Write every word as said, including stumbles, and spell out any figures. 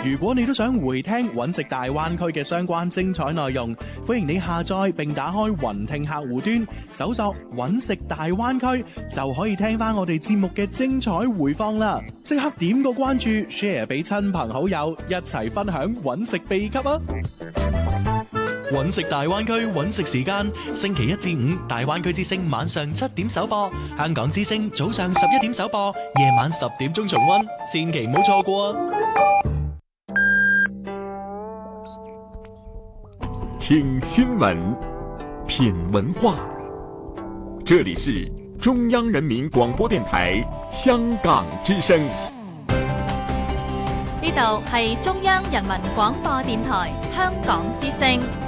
如果你都想回聽揾食大灣區嘅相關精彩內容，歡迎你下載並打開雲聽客戶端，搜索揾食大灣區，就可以聽翻我哋節目嘅精彩回放啦！即刻點個關注 ，share 俾親朋好友，一齊分享揾食秘笈啊！揾食大灣區揾食時間，星期一至五大灣區之聲晚上七點首播，香港之聲早上十一點首播，夜晚十點鐘重溫，千祈唔好錯過啊！ 聽新聞，品文化，這裡是中央人民廣播電台香港之聲。 呢度係中央人民廣播電台香港之聲。